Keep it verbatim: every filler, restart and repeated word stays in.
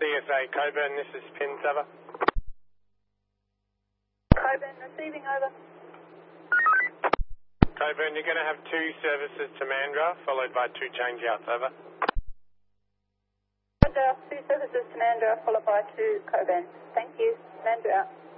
S A Coburn, this is Pins, over. Coburn receiving, over. Coburn, you're going to have two services to Mandurah, followed by two changeouts, over. Roger, two services to Mandurah, followed by two Coburn. Thank you, Mandurah.